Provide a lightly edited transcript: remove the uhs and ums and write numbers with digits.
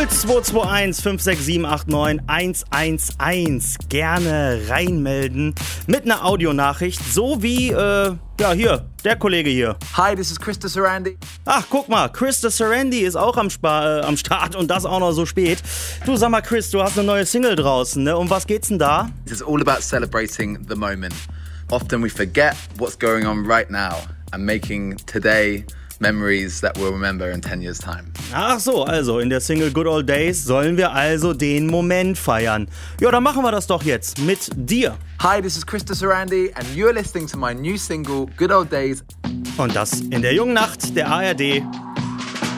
0221 567 89 111. Gerne reinmelden mit einer Audionachricht, so wie, hier, der Kollege hier. Hi, this is Krista Sarandi. Ach, guck mal, Krista Sarandi ist auch am Start und das auch noch so spät. Du, sag mal, Chris, du hast eine neue Single draußen, ne? Um was geht's denn da? It's all about celebrating the moment. Often we forget what's going on right now and making today memories that we'll remember in 10 years' time. Ach so, also in der Single Good Old Days sollen wir also den Moment feiern. Ja, dann machen wir das doch jetzt mit dir. Hi, this is Krista Sarandi and you're listening to my new single Good Old Days. Und das in der jungen Nacht der ARD